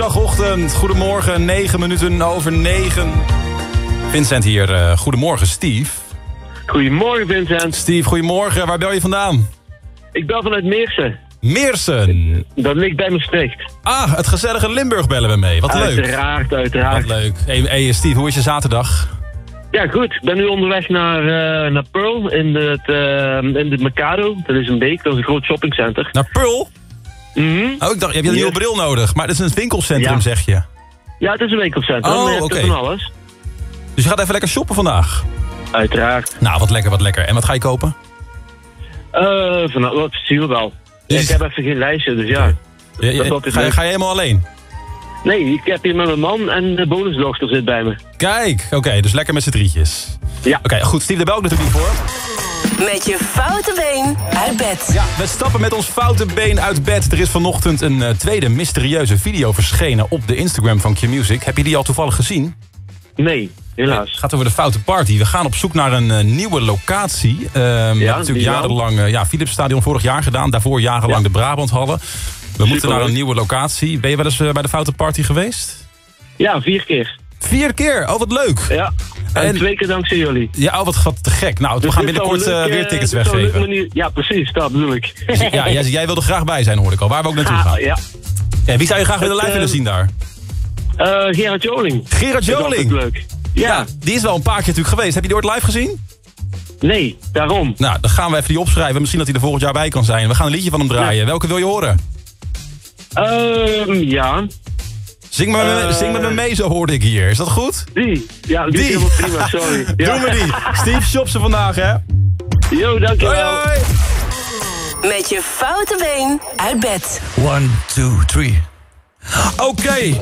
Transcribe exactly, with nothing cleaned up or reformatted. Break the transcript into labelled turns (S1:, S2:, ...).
S1: Dagochtend, goedemorgen, negen minuten over negen. Vincent hier, uh, goedemorgen Steve.
S2: Goedemorgen Vincent.
S1: Steve, goedemorgen, waar bel je vandaan?
S2: Ik bel vanuit Meersen.
S1: Meersen?
S2: Dat ligt bij Maastricht.
S1: Ah, het gezellige Limburg bellen we mee, wat leuk.
S2: Uiteraard, uiteraard.
S1: Wat leuk. Hey, hey Steve, hoe is je zaterdag?
S2: Ja, goed. Ik ben nu onderweg naar, uh, naar Pearl in het, uh, in de Mercado. Dat is een beek, dat is een groot shoppingcenter.
S1: Naar Pearl?
S2: Mm-hmm.
S1: Oh, ik dacht, heb je een nieuwe bril nodig? Maar dat is een winkelcentrum, ja. Zeg je?
S2: Ja, het is een winkelcentrum.
S1: Oh,
S2: oké.
S1: Okay.
S2: Van alles.
S1: Dus je gaat even lekker shoppen vandaag?
S2: Uiteraard.
S1: Nou, wat lekker, wat lekker. En wat ga je kopen?
S2: Uh, van, wat zien we wel. Dus... Ik heb even geen lijstje, dus ja.
S1: ja, ja ga, je, ga je helemaal alleen?
S2: Nee, ik heb hier met mijn man en de bonusdochter zit bij me.
S1: Kijk, oké, okay, dus lekker met z'n drietjes.
S2: Ja.
S1: Oké, okay, goed, Steve, daar bel ik natuurlijk niet voor.
S3: Met je foute been uit bed.
S1: Ja, we stappen met ons foute been uit bed. Er is vanochtend een uh, tweede mysterieuze video verschenen op de Instagram van Q-Music. Heb je die al toevallig gezien?
S2: Nee, helaas.
S1: Het gaat over de foute party. We gaan op zoek naar een uh, nieuwe locatie. Uh, we ja, hebben natuurlijk jarenlang uh, ja, Philipsstadion vorig jaar gedaan. Daarvoor jarenlang ja. de Brabanthallen. We Super moeten naar een nieuwe locatie. Ben je wel eens uh, bij de foute party geweest?
S2: Ja, vier keer.
S1: Vier keer? Oh, wat leuk.
S2: Ja, en, en twee keer dankzij jullie.
S1: Ja, oh, wat, wat te gek. Nou, dus we gaan binnenkort leuk, uh, weer tickets weggeven.
S2: Ja, precies, dat bedoel ik.
S1: Ja, jij, jij wil er graag bij zijn, hoor ik al. Waar we ook naartoe gaan.
S2: Ja.
S1: Ja, wie zou je graag willen live uh, willen zien daar?
S2: Uh, Gerard Joling.
S1: Gerard Joling?
S2: Dat is leuk. Ja.
S1: ja. Die is wel een paar keer natuurlijk geweest. Heb je die ooit live gezien?
S2: Nee, daarom.
S1: Nou, dan gaan we even die opschrijven. Misschien dat hij er volgend jaar bij kan zijn. We gaan een liedje van hem draaien. Ja. Welke wil je horen?
S2: Ehm, uh, ja.
S1: Zing maar, uh, zing met me mee, zo hoorde ik hier. Is dat goed?
S2: Die. Ja, die, die. is helemaal prima, sorry. Ja.
S1: Doen we die. Steve Shopsen vandaag, hè?
S2: Yo, dankjewel.
S1: Hoi, hoi.
S3: Met je foute been uit bed.
S4: One, two, three.
S1: Oké. Okay.